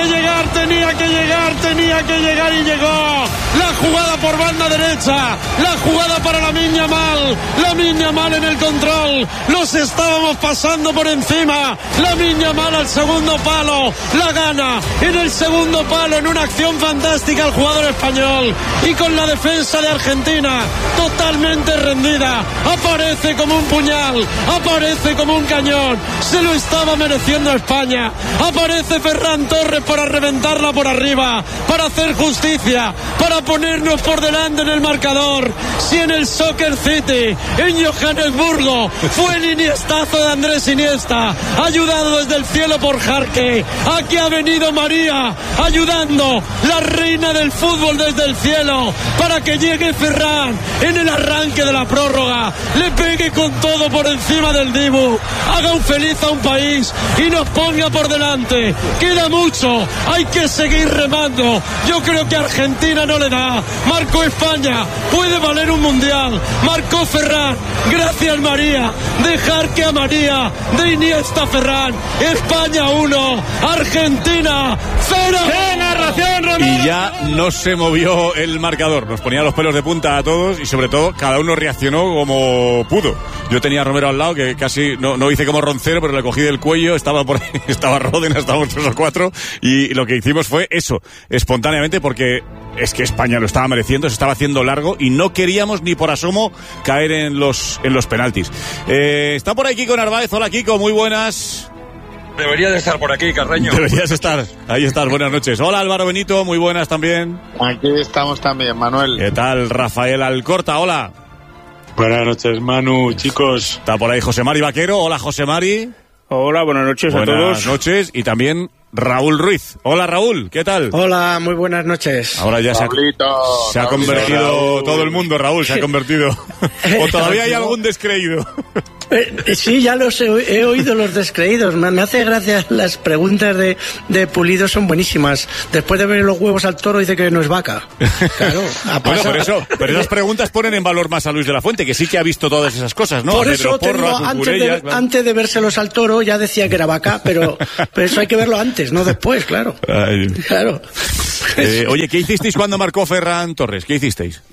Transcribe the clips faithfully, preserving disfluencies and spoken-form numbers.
que llegar, tenía que llegar, tenía que llegar y llegó. La jugada por banda derecha, la jugada para Lamine Yamal, Lamine Yamal en el control, los estábamos pasando por encima. Lamine Yamal al segundo palo, la gana en el segundo palo en una acción fantástica el jugador español, y con la defensa de Argentina totalmente rendida, aparece como un puñal, aparece como un cañón, se lo estaba mereciendo España, aparece Ferran Torres para reventarla por arriba, para hacer justicia, para ponernos por delante en el marcador. Si en el Soccer City, en Johannesburgo, fue el iniestazo de Andrés Iniesta, ayudado desde el cielo por Jarque, aquí ha venido María, ayudando, la reina del fútbol desde el cielo, para que llegue Ferran en el arranque de la prórroga, le pegue con todo por encima del Dibu, haga un feliz a un país y nos ponga por delante. Queda mucho, hay que seguir remando. Yo creo que Argentina no le da. Marcó España, puede valer un mundial. Marcó Ferran, gracias María, dejar que a María, de Iniesta Ferran. España uno, Argentina cero. ¡Qué narración, Romero! Y ya no se movió el marcador, nos ponía los pelos de punta a todos y sobre todo cada uno reaccionó como pudo. Yo tenía a Romero al lado, que casi no, no hice como Roncero, pero le cogí del cuello, estaba por ahí, estaba Rodena, estábamos tres o cuatro, y lo que hicimos fue eso, espontáneamente, porque es que España lo estaba mereciendo, se estaba haciendo largo y no queríamos ni por asomo caer en los, en los penaltis. Eh, está por ahí Kiko Narváez. Hola Kiko, muy buenas. Debería de estar por aquí, Carreño. Deberías estar, ahí estás, buenas noches. Hola Álvaro Benito, muy buenas también. Aquí estamos también, Manuel. ¿Qué tal Rafael Alcorta? Hola. Buenas noches, Manu, chicos. Está por ahí José Mari Vaquero. Hola José Mari. Hola, buenas noches buenas a todos. Buenas noches. Y también Raúl Ruiz. Hola Raúl, ¿qué tal? Hola, muy buenas noches. Ahora ya se ha, se ha convertido Raúl. Todo el mundo, Raúl, se ha convertido. ¿O todavía hay algún descreído? Eh, sí, ya los he, he oído los descreídos. Me, me hace gracia, las preguntas de, de Pulido son buenísimas. Después de ver los huevos al toro dice que no es vaca. Claro. Bueno, por eso, pero esas preguntas ponen en valor más a Luis de la Fuente, que sí que ha visto todas esas cosas, ¿no? Por a eso Pedro Porro, tengo, a antes, Cucurella, de, claro. antes de vérselos al toro ya decía que era vaca, pero, pero eso hay que verlo antes, no después, claro. Ay. Claro. Eh, oye, ¿qué hicisteis cuando marcó Ferran Torres? ¿Qué hicisteis?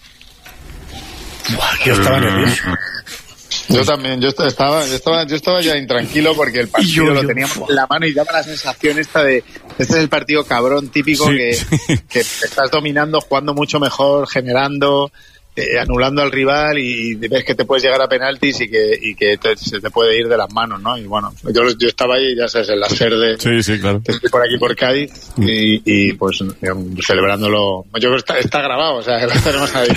Buah, yo estaba nervioso. Yo también, yo estaba, yo estaba, yo estaba ya intranquilo porque el partido yo, yo, lo teníamos en la mano y daba la sensación esta de, este es el partido cabrón típico sí, que, sí. que estás dominando, jugando mucho mejor, generando, eh, anulando al rival y ves que te puedes llegar a penaltis y que, y que te, se te puede ir de las manos, ¿no? Y bueno, yo, yo estaba ahí, ya sabes, en la SER de, sí, sí, claro. estoy por aquí por Cádiz y, y pues celebrándolo, yo creo que está, está grabado, o sea, que lo tenemos ahí.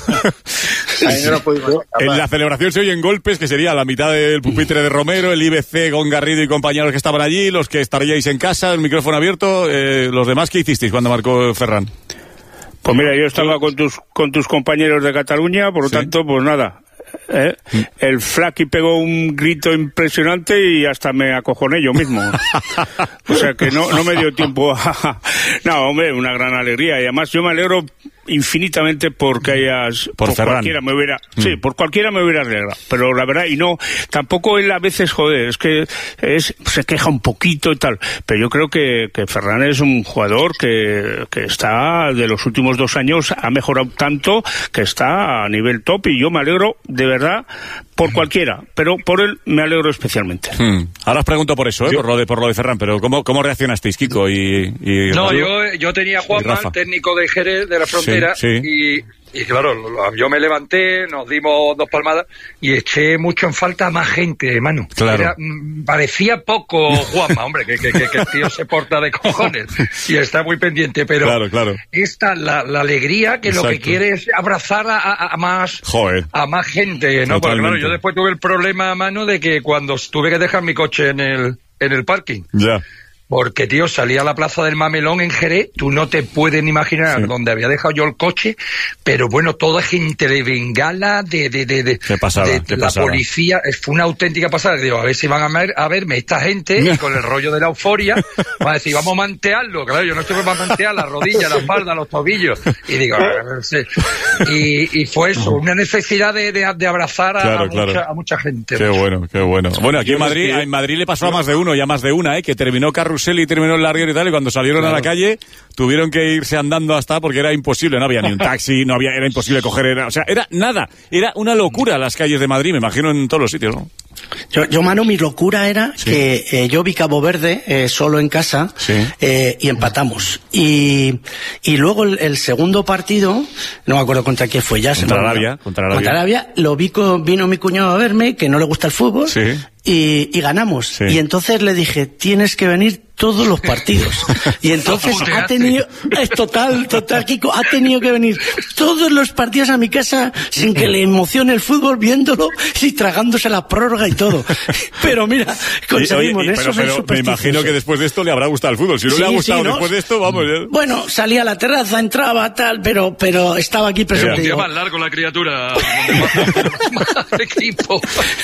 Ahí no pudimos en la celebración se oyen golpes, que sería la mitad del pupitre de Romero, el I B C con Garrido y compañeros que estaban allí, los que estaríais en casa, el micrófono abierto, eh, los demás, ¿qué hicisteis cuando marcó Ferran? Pues mira, yo estaba con tus con tus compañeros de Cataluña, por lo ¿sí? tanto, pues nada. ¿Eh? El Flaki pegó un grito impresionante y hasta me acojoné yo mismo. O sea que no, no me dio tiempo a... No, hombre, una gran alegría. Y además yo me alegro infinitamente porque hayas... Por, por cualquiera me hubiera... Mm. Sí, por cualquiera me hubiera alegrado. Pero la verdad, y no... Tampoco él a veces, joder, es que es, se queja un poquito y tal. Pero yo creo que, que Ferran es un jugador que, que está, de los últimos dos años, ha mejorado tanto que está a nivel top y yo me alegro de verdad por cualquiera, pero por él me alegro especialmente. Hmm. Ahora os pregunto por eso, ¿eh? Yo... por lo de por lo de Ferran, pero ¿cómo, cómo reaccionasteis, Kiko y, y No, yo, yo tenía a Juanma, el técnico de Jerez de la Frontera, sí, sí. y y claro, yo me levanté, nos dimos dos palmadas y eché mucho en falta a más gente, Manu. Claro. Era, parecía poco Juanma, hombre, que, que, que, que el tío se porta de cojones y está muy pendiente, pero claro, claro. esta, la, la alegría que Exacto. lo que quiere es abrazar a, a, a más Joder. a más gente, ¿no? Porque claro, yo después tuve el problema, Manu, de que cuando tuve que dejar mi coche en el, en el parking. Ya. Porque, tío, salí a la Plaza del Mamelón en Jerez, tú no te puedes ni imaginar sí. dónde había dejado yo el coche, pero bueno, toda gente de bengala, de, de, de, de, ¿Qué pasaba? de ¿Qué la pasaba? Policía, fue una auténtica pasada. Digo, a ver si van a, ver, a verme esta gente y con el rollo de la euforia, van a decir, vamos a mantearlo. Claro, yo no estoy para mantear las rodillas, la espalda, los tobillos. Y digo, sí. y, y fue eso, una necesidad de, de, de abrazar a, claro, a, claro. mucha, a mucha gente. Qué bueno, qué bueno. Bueno, aquí en Madrid, en Madrid le pasó a más de uno y a más de una, ¿eh? Que terminó Carru Russelli terminó el larguero y tal, y cuando salieron claro. a la calle tuvieron que irse andando hasta porque era imposible, no había ni un taxi, no había, era imposible coger, era, o sea, era nada, era una locura las calles de Madrid, me imagino en todos los sitios, ¿no? Yo, yo Manu, mi locura era sí. que eh, yo vi Cabo Verde eh, solo en casa sí. eh, y empatamos. Y, y luego el, el segundo partido, no me acuerdo contra quién fue ya. Contra Arabia. Contra Arabia. Contra Arabia, lo vi con, vino mi cuñado a verme, que no le gusta el fútbol, sí. y, y ganamos. Sí. Y entonces le dije, tienes que venir todos los partidos. Y entonces ha tenido, es total, total, Kiko, ha tenido que venir todos los partidos a mi casa sin que le emocione el fútbol, viéndolo y tragándose la prórroga y todo. Pero mira, conseguimos y, oye, y, eso. Pero, pero me imagino que después de esto le habrá gustado el fútbol. Si no sí, le ha gustado sí, ¿no? después de esto, vamos. Ya. Bueno, salía a la terraza, entraba, tal, pero, pero estaba aquí presente. Pero más largo la criatura. equipo.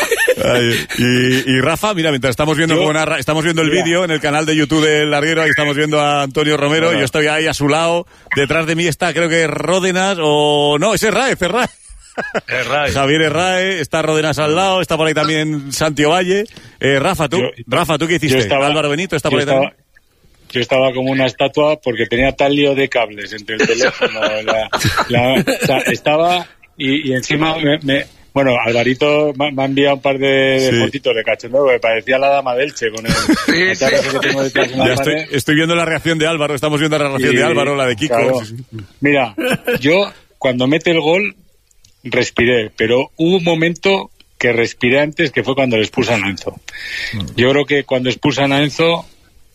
Ay, y, y Rafa, mira, mientras estamos viendo, como narra, estamos viendo el vídeo en el canal de YouTube del Larguero, ahí estamos viendo a Antonio Romero, bueno. yo estoy ahí a su lado, detrás de mí está, creo que Ródenas, o no, es Herráez, Herráez. Herráez. Javier Herráez, está Ródenas al lado, está por ahí también Santi Ovalle. Eh, Rafa, tú, yo, Rafa, ¿tú qué hiciste? Estaba, Álvaro Benito está por ahí estaba, también. Yo estaba como una estatua porque tenía tal lío de cables entre el teléfono, la, la, o sea, estaba y, y encima me, me Bueno, Alvarito me ha enviado un par de, de sí. fotitos de cachondeo, que parecía la dama del Che con el sí, sí. que tengo detrás de la ya estoy, estoy viendo la reacción de Álvaro, estamos viendo la reacción y, de Álvaro, la de Kiko. Claro. Sí, sí. Mira, yo cuando mete el gol respiré, pero hubo un momento que respiré antes, que fue cuando le expulsan a Enzo. Yo creo que cuando expulsan a Enzo,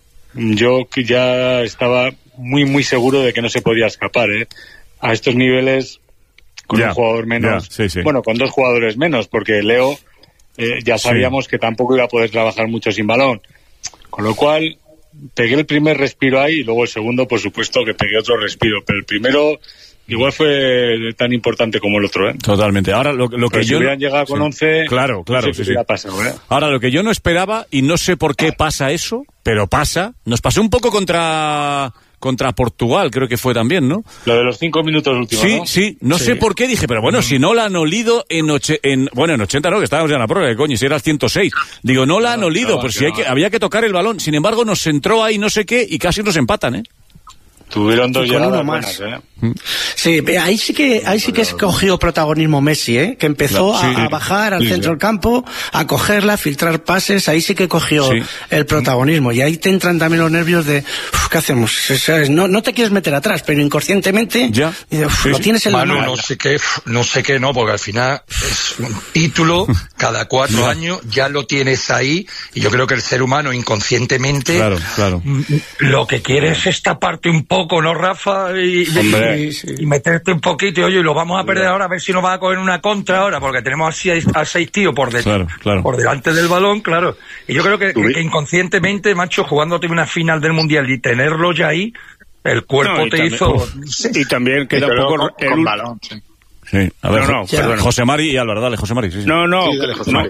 yo ya estaba muy, muy seguro de que no se podía escapar, ¿eh? A estos niveles... con yeah, un jugador menos, yeah, sí, sí. bueno, con dos jugadores menos, porque Leo eh, ya sabíamos sí. que tampoco iba a poder trabajar mucho sin balón, con lo cual pegué el primer respiro ahí y luego el segundo, por supuesto, que pegué otro respiro, pero el primero igual fue tan importante como el otro, ¿eh? Totalmente. Ahora lo, lo que si yo hubieran llegado con sí. once, claro, claro, no sé sí, sí. pasado, ¿eh? Ahora lo que yo no esperaba y no sé por qué pasa eso, pero pasa, nos pasó un poco contra contra Portugal, creo que fue también, ¿no? Lo de los cinco minutos últimos, sí, ¿no? Sí, no sí. sé por qué, dije, pero bueno, mm. si no la han olido en, oche, en... Bueno, en ochenta no, que estábamos ya en la prórroga, coño, si era el ciento seis. Digo, no la han olido, no, pero si no. hay que, había que tocar el balón. Sin embargo, nos entró ahí no sé qué y casi nos empatan, ¿eh? Tuvieron dos llegadas más. Buenas, ¿eh? Sí, ahí sí que ahí sí que escogió protagonismo Messi, ¿eh? Que empezó no, sí, a, a bajar al sí, centro sí. del campo, a cogerla, a filtrar pases, ahí sí que cogió sí. el protagonismo. Y ahí te entran también los nervios de, uf, ¿qué hacemos? ¿Sabes? No, no te quieres meter atrás, pero inconscientemente ya. Y, uf, sí, lo tienes en Manu, la mano. No sé qué, no sé qué, no, porque al final es un título cada cuatro ya. años, ya lo tienes ahí, y yo creo que el ser humano inconscientemente claro, claro. lo que quiere es esta parte un poco, ¿no, Rafa? Y, y, sí. y meterte un poquito, y oye, lo vamos a perder ahora, a ver si nos va a coger una contra ahora, porque tenemos así a, a seis tíos por, de, claro, claro. por delante del balón, claro. Y yo creo que, que, que inconscientemente, macho, jugándote una final del Mundial y tenerlo ya ahí, el cuerpo no, te también, hizo... Sí, y también queda un poco... Con, el... con balón, sí. Sí, a ver, no, no, José Mari y Álvaro, dale, José Mari. Sí, sí. No, no, sí, dale, José no. Mari.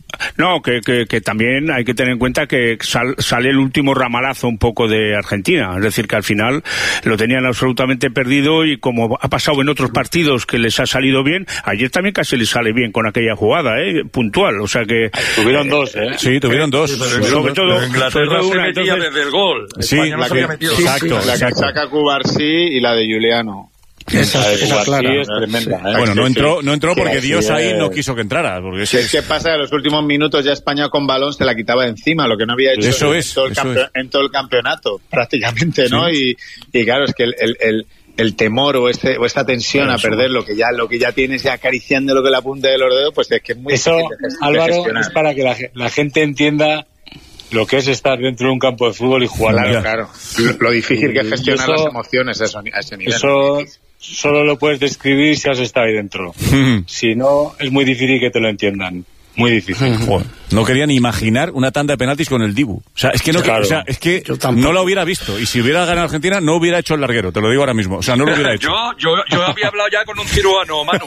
No, que, que, que también hay que tener en cuenta que sal, sale el último ramalazo un poco de Argentina, es decir, que al final lo tenían absolutamente perdido y como ha pasado en otros partidos que les ha salido bien, ayer también casi les sale bien con aquella jugada, ¿eh? Puntual, o sea que... Tuvieron dos, ¿eh? Sí, tuvieron dos. Sí, pero sobre todo, Inglaterra se metía desde el gol. Sí, España no la se había que, metido. exacto, sí, la que saca Cubarsí y la de Juliano. Esa, la de esa clara. es tremenda, ¿eh? Bueno, no entró, no entró porque sí, Dios sí, ahí es... no quiso que entrara. Porque si es, es que pasa, en los últimos minutos ya España con balón se la quitaba encima, lo que no había hecho eso en, es, todo el eso campe- es. en todo el campeonato, prácticamente, ¿no? Sí. Y, y claro, es que el, el, el, el temor o, ese, o esa tensión eso. a perder lo que ya lo que ya tienes ya acariciando lo que la punta de los dedos, pues es que es muy eso, difícil de, de Álvaro, gestionar. Es para que la, la gente entienda lo que es estar dentro de un campo de fútbol y jugar. Claro, claro. Lo, lo difícil que es gestionar eso, las emociones a, eso, a ese nivel. Eso solo lo puedes describir si has estado ahí dentro. Si no, es muy difícil que te lo entiendan. Muy difícil. Joder, no quería ni imaginar una tanda de penaltis con el Dibu. O sea, es que no, claro. o sea, es que no lo hubiera visto. Y si hubiera ganado Argentina, no hubiera hecho el larguero. Te lo digo ahora mismo. O sea, no lo hubiera hecho. yo, yo, yo había hablado ya con un cirujano, Manu.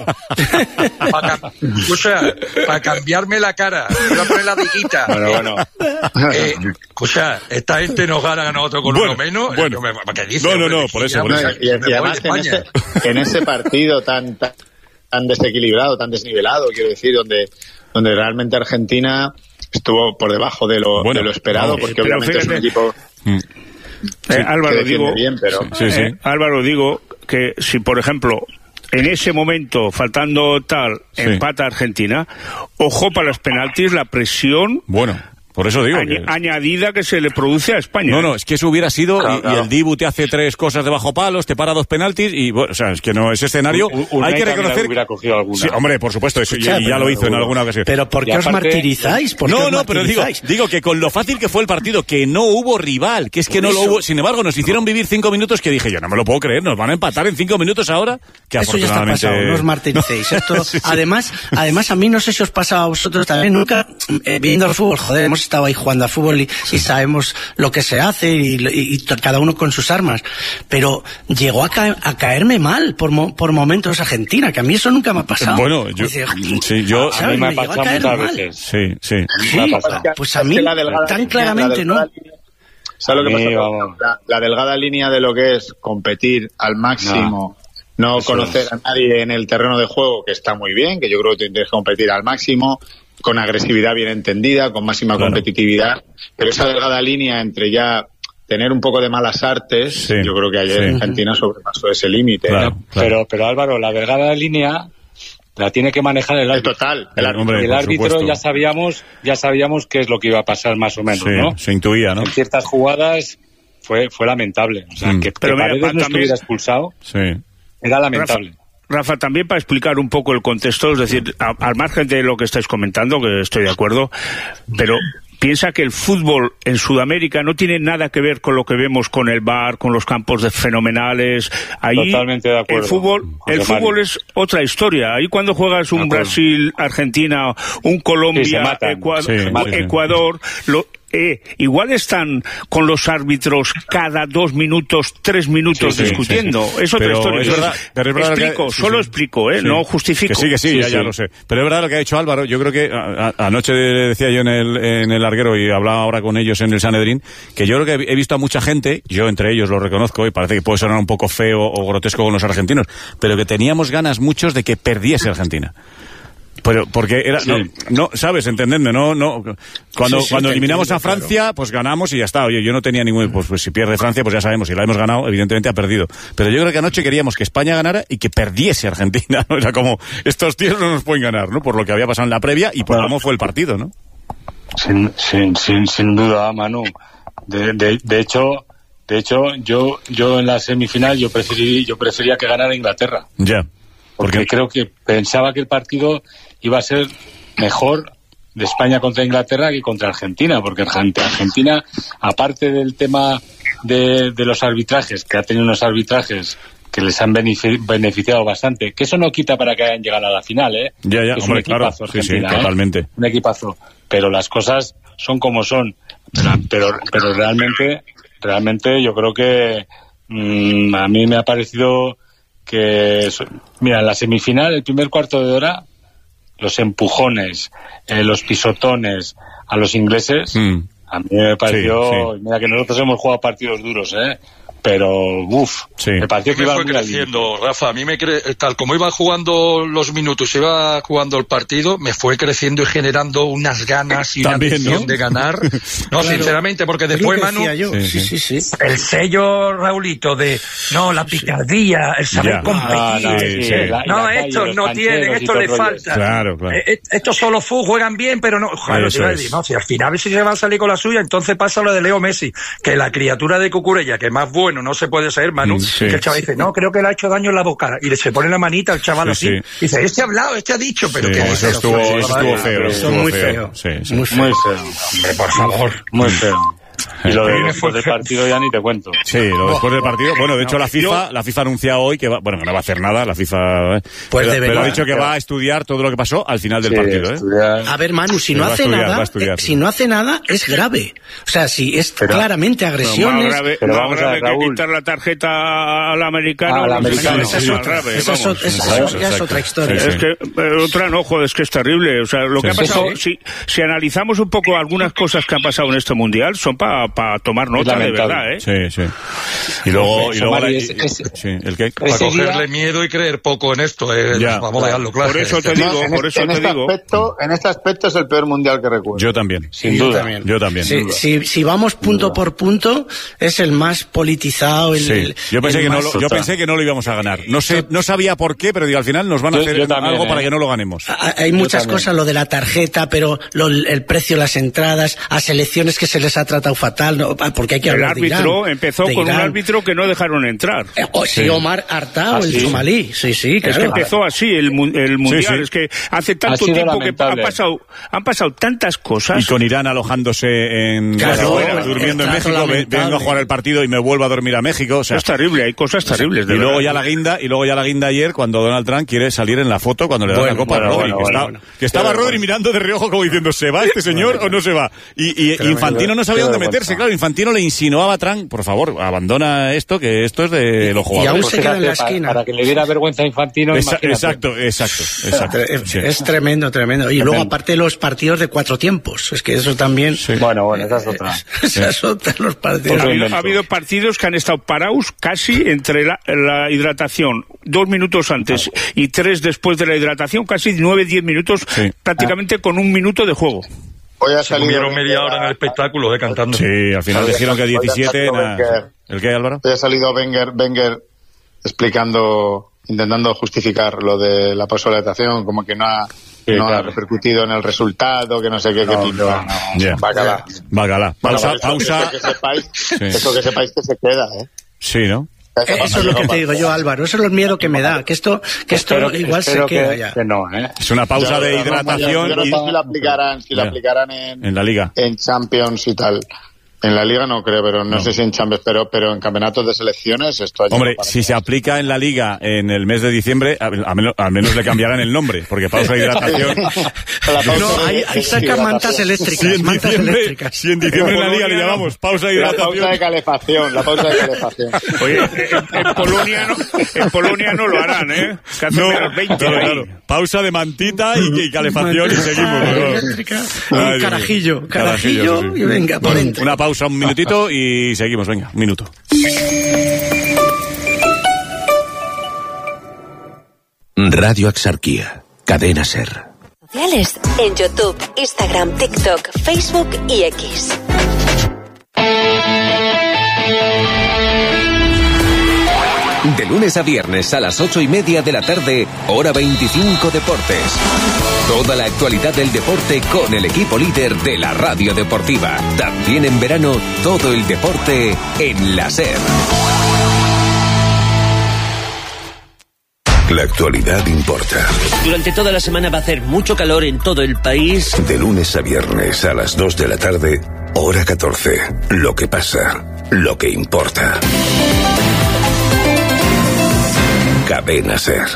Para, o sea, para cambiarme la cara. Voy a poner la piquita. Bueno, bueno. Eh, o sea, esta gente nos gana a nosotros con bueno, uno menos. Bueno. Me, ¿qué dice, no, no, no, por eso. Por eso. Y, y además en ese, en ese partido tan, tan, tan desequilibrado, tan desnivelado, quiero decir, donde... donde realmente Argentina estuvo por debajo de lo, bueno, de lo esperado, porque obviamente fíjate, es un equipo Mm. Sí, eh, Álvaro, digo, bien, pero... sí, sí. Eh, Álvaro, digo que si, por ejemplo, en ese momento, faltando tal, sí. empata Argentina, ojo para los penaltis, la presión... Bueno... Por eso digo. Añ que... añadida que se le produce a España. No, no, es que eso hubiera sido. Claro, y, claro. y el Dibu te hace tres cosas de bajo palos, te para dos penaltis y, bueno, o sea, es que no, ese escenario. Un, un hay que reconocer. hubiera cogido alguna. Sí, hombre, por supuesto, eso, Escucha, y, y ya lo hizo en alguna ocasión. Pero ¿por qué os aparte... martirizáis? ¿Por qué no, os no, pero digo, martirizáis? digo que con lo fácil que fue el partido, que no hubo rival, que es que no lo hubo. Sin embargo, nos hicieron vivir cinco minutos que dije yo, no me lo puedo creer, nos van a empatar en cinco minutos ahora. Que Eso ya está afortunadamente... pasado, no os martiricéis. Esto, sí, sí. Además, además, a mí no sé si os pasa a vosotros también, nunca, eh, viendo el fútbol, joder, hemos estado ahí jugando a fútbol y, sí. y sabemos lo que se hace y, y, y cada uno con sus armas, pero llegó a, ca a caerme mal por, mo por momentos Argentina, que a mí eso nunca me ha pasado. Bueno, yo, decir, sí, yo a mí me, me ha pasado muchas mal. veces. Sí, sí. sí pues a mí, tan claramente, ¿no? ¿Sabes lo que pasa? La, la delgada línea de lo que es competir al máximo, no, no conocer es. a nadie en el terreno de juego, que está muy bien, que yo creo que tienes que competir al máximo, con agresividad bien entendida, con máxima claro. competitividad, pero esa delgada línea entre ya tener un poco de malas artes, sí, yo creo que ayer sí. Argentina sobrepasó ese límite. Claro, ¿eh? claro. Pero, pero Álvaro, la delgada línea la tiene que manejar el árbitro. El total. El, el, hombre, el árbitro supuesto. ya sabíamos, ya sabíamos qué es lo que iba a pasar más o menos, sí, ¿no? Se intuía, ¿no? En ciertas jugadas fue, fue lamentable. O sea, mm. que, pero que mira, Paredes no estuviera expulsado, sí. era lamentable. Rafa. Rafa, también para explicar un poco el contexto, es decir, a, al margen de lo que estáis comentando, que estoy de acuerdo, pero piensa que el fútbol en Sudamérica no tiene nada que ver con lo que vemos con el V A R, con los campos de fenomenales. Ahí totalmente de acuerdo. El fútbol, el fútbol es otra historia. Ahí cuando juegas un Brasil, Argentina, un Colombia, sí, Ecuador, sí, Ecuador lo, Eh, igual están con los árbitros cada dos minutos, tres minutos sí, sí, discutiendo. Sí, sí. Es otra pero historia. Es verdad, pero es verdad explico, que, sí, solo sí. explico, ¿eh? Sí. No justifico. Que sí, que sí, sí ya, sí. ya lo sé. Pero es verdad lo que ha dicho Álvaro. Yo creo que a, a, anoche decía yo en el, en el larguero y hablaba ahora con ellos en el Sanedrín, que yo creo que he visto a mucha gente, yo entre ellos lo reconozco y parece que puede sonar un poco feo o grotesco con los argentinos, pero que teníamos ganas muchos de que perdiese Argentina. Pero porque era sí. no, no sabes, entendedme, no no cuando sí, sí, cuando eliminamos entiendo, a Francia, claro. pues ganamos y ya está. Oye, yo no tenía ningún pues, pues si pierde Francia, pues ya sabemos, si la hemos ganado, evidentemente ha perdido. Pero yo creo que anoche queríamos que España ganara y que perdiese Argentina, ¿no? Era como estos tíos no nos pueden ganar, ¿no? Por lo que había pasado en la previa y por bueno, cómo fue el partido, ¿no? Sin sin sin, sin duda, Manu. De, de, de hecho, de hecho yo yo en la semifinal yo preferí yo prefería que ganara Inglaterra. Ya. Porque ¿Por creo que pensaba que el partido iba a ser mejor de España contra Inglaterra que contra Argentina, porque Argentina, aparte del tema de, de los arbitrajes, que ha tenido unos arbitrajes que les han beneficiado bastante, que eso no quita para que hayan llegado a la final, ¿eh? Ya, ya, es hombre, un equipazo, claro, Argentina, sí, sí, totalmente. ¿eh? Un equipazo, pero las cosas son como son, pero, pero, pero realmente, realmente yo creo que mmm, a mí me ha parecido que, mira, en la semifinal, el primer cuarto de hora, los empujones, eh, los pisotones a los ingleses, mm. a mí me pareció, sí, sí. mira que nosotros hemos jugado partidos duros, ¿eh? Pero, uff, sí. me pareció que me iba fue muy creciendo, Rafa, a mí me cre... tal como iban jugando los minutos, iba jugando el partido, me fue creciendo y generando unas ganas y También, una ambición ¿no? de ganar. No, claro. sinceramente, porque después, Manu, sí, sí, sí, sí. el sello, Raulito, de, no, la picardía, el saber ya. competir. Ah, no, sí, sí. La, no, estos no tienen, esto les falta. Claro, claro. Eh, estos solo fútbol juegan bien, pero no, joder, Eso es. no, si al final si se va a salir con la suya, entonces pasa lo de Leo Messi, que la criatura de Cucurella, que más bueno no se puede ser, Manu, sí. que el chaval dice, no, creo que le ha hecho daño en la boca, y le se pone la manita al chaval sí, así, sí. y dice, este ha hablado, este ha dicho, pero sí, que eso estuvo, eso estuvo feo, eso muy feo, sí, sí. muy feo, muy feo, hombre, por favor, muy feo. Y lo de, después del partido ya ni te cuento. Sí, lo después del partido. Bueno, de hecho la FIFA, la FIFA ha anunciado hoy que va, bueno, que no va a hacer nada, la FIFA, eh, pues pero, pero ha dicho que pero... va a estudiar todo lo que pasó al final del sí, partido, ¿eh? Estudiar... A ver, Manu, si no hace estudiar, nada, eh, si no hace nada es grave. O sea, si es pero, claramente agresiones. Pero más grave, pero más vamos grave a ver, que quitar la tarjeta al americano. Al americano. Esa es otra, grave, esa es, esa es, ya es otra historia. Sí, sí. Es que eh, otra no, joder, es que es terrible. O sea, lo sí, que ha pasado, sí. si, si analizamos un poco algunas cosas que han pasado en este mundial, son para pa tomar nota, de verdad, ¿eh? Sí, sí. Y luego... Y luego la, es, es, sí, ¿el qué? Para cogerle miedo y creer poco en esto, eh, ya. Vamos a dejarlo claro. Por eso te digo, no, en por eso en te este digo. Aspecto, en este aspecto es el peor mundial que recuerdo. Yo también. Sin sí, duda. Yo también. Yo también. Sí, si, si vamos punto por punto, es el más politizado. El, sí. el, yo, pensé el que más... no lo, yo pensé que no lo íbamos a ganar. No sé, no sabía por qué, pero digo, al final nos van a hacer yo, yo también, algo eh. para que no lo ganemos. Hay muchas cosas, lo de la tarjeta, pero lo, el precio de las entradas, a selecciones que se les ha tratado fatal, no, porque hay que hablar El árbitro de Irán, empezó de con Irán. un árbitro que no dejaron entrar. Eh, oh, sí, sí, Omar Artao, el somalí. Sí, sí, claro. Es que empezó así el, el mundial. Sí, sí. Es que hace tanto tiempo que han pasado, han pasado tantas cosas. Y con Irán alojándose en claro, bueno, durmiendo en México, vengo a jugar el partido y me vuelvo a dormir a México. O sea, es terrible, hay cosas terribles. De y verdad. luego ya la guinda, y luego ya la guinda ayer cuando Donald Trump quiere salir en la foto cuando le da bueno, la copa bueno, a Rodri, bueno, que, bueno, está, bueno. que estaba Pero, Rodri bueno. mirando de reojo como diciendo, ¿se va este señor o no se va? Y, y Infantino no sabía dónde meterse, claro, Infantino le insinuaba a Trump, por favor, abandona esto, que esto es de los jugadores. Y aún pues se queda en la esquina. Para, para que le diera vergüenza a Infantino, Esa, exacto, exacto, exacto. Es, sí. es tremendo, tremendo. Y luego aparte los partidos de cuatro tiempos, es que eso también... Sí. Bueno, bueno, esa es otra. Esa es otra, los partidos. Ha habido, ha habido partidos que han estado parados casi entre la, la hidratación, dos minutos antes y tres después de la hidratación, casi nueve, diez minutos, sí. prácticamente ah. con un minuto de juego. Hoy ha salido media hora en el espectáculo, eh, cantando. Sí, al final dijeron que diecisiete... Nah. ¿El qué, Álvaro? Hoy ha salido Wenger, Wenger explicando, intentando justificar lo de la posholetación, como que no ha... Sí, no claro. ha repercutido en el resultado, que no sé qué, no, qué no, no. Yeah. Bacala. Bacala. Pausa, bueno, pausa. Eso que sepáis, sí. eso que sepáis que se queda, ¿eh? Sí, ¿no? Eso es lo que te digo yo, Álvaro. Eso es el miedo que me da. Que esto, que esto espero, igual espero se queda que, ya. Que no, ¿eh? Es una pausa yo, de hidratación. Yo, yo no y... sé si la aplicarán, si la aplicarán en, en la Liga. En Champions y tal. En la Liga no creo, pero no, no sé si en Champions, pero, pero en campeonostos de selecciones esto... Hombre, si se aplica en la Liga en el mes de diciembre, a, a, menos, a menos le cambiarán el nombre, porque pausa de hidratación... pausa no, hay, hay sacan mantas eléctricas, si en mantas diciembre, eléctricas. Si en diciembre en la Liga le llamamos pausa de hidratación... La pausa de calefacción, la pausa de calefacción. Oye, en, en, Polonia, no, en Polonia no lo harán, ¿eh? Que hace no, menos veinte claro, claro. Pausa de mantita y, y calefacción y seguimos. Ay, carajillo, carajillo, carajillo sí, sí. Y venga, por dentro. Una pausa, un minutito y seguimos, venga, un minuto. Radio Axarquía, Cadena SER. Sociales en YouTube, Instagram, TikTok, Facebook y X. De lunes a viernes a las ocho y media de la tarde, hora veinticinco Deportes. Toda la actualidad del deporte con el equipo líder de la radio deportiva. También en verano, todo el deporte en la SER. La actualidad importa. Durante toda la semana va a hacer mucho calor en todo el país. De lunes a viernes a las dos de la tarde, hora catorce. Lo que pasa, lo que importa. Cadena SER.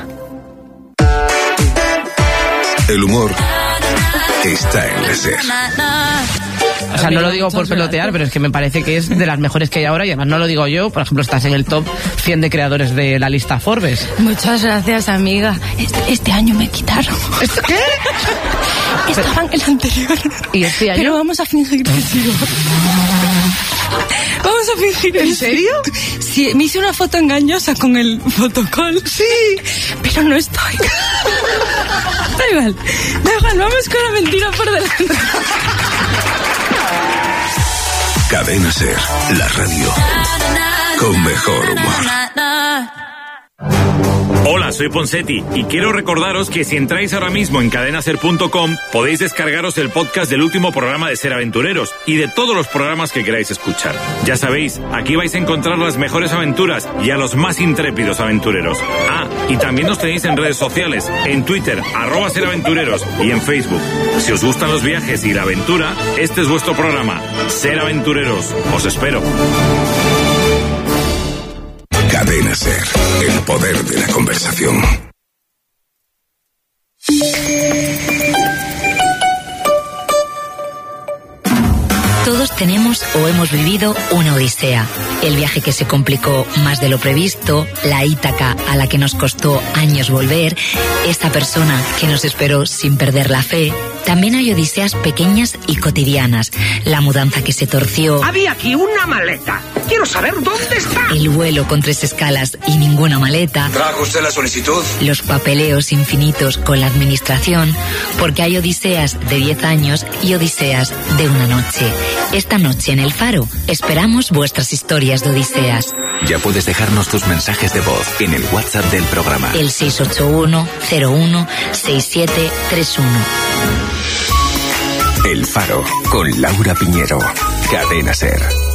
El humor está en la SER. O sea, no lo digo por pelotear, pero es que me parece que es de las mejores que hay ahora y además no lo digo yo. Por ejemplo, estás en el top cien de creadores de la lista Forbes. Muchas gracias, amiga. Este, este año me quitaron. ¿Qué? Estaba en el anterior. ¿Y este año? Pero vamos a fingir que sigo. Vamos a fingir. ¿En serio? Sí, me hice una foto engañosa con el fotocall. Sí. Pero no estoy. Da igual. Da igual, vamos con la mentira por delante. Cadena SER, la radio con mejor humor. Hola, soy Ponsetti y quiero recordaros que si entráis ahora mismo en cadena ser punto com podéis descargaros el podcast del último programa de Ser Aventureros y de todos los programas que queráis escuchar. Ya sabéis, aquí vais a encontrar las mejores aventuras y a los más intrépidos aventureros. Ah, y también nos tenéis en redes sociales, en Twitter, arroba Ser Aventureros y en Facebook. Si os gustan los viajes y la aventura, este es vuestro programa, Ser Aventureros. Os espero. Cadena SER, el poder de la conversación. Todos tenemos o hemos vivido una odisea. El viaje que se complicó más de lo previsto, la Ítaca a la que nos costó años volver, esta persona que nos esperó sin perder la fe. También hay odiseas pequeñas y cotidianas. La mudanza que se torció. Había aquí una maleta. Quiero saber dónde está. El vuelo con tres escalas y ninguna maleta. ¿Trajo usted la solicitud? Los papeleos infinitos con la administración. Porque hay odiseas de diez años y odiseas de una noche. Esta noche en El Faro esperamos vuestras historias de odiseas. Ya puedes dejarnos tus mensajes de voz en el WhatsApp del programa. El seis ocho uno cero uno seis siete tres uno. El Faro, con Laura Piñero. Cadena SER.